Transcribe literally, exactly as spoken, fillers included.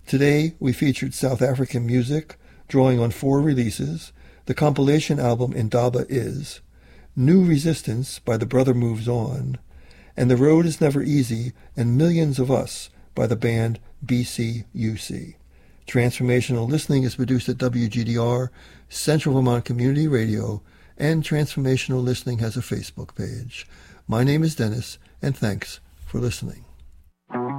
Today, we featured South African music, drawing on four releases, the compilation album Indaba Is, New Resistance by The Brother Moves On, and The Road Is Never Easy and Millions of Us by the band B C U C. Transformational Listening is produced at W G D R, Central Vermont Community Radio, and Transformational Listening has a Facebook page. My name is Dennis, and thanks for listening.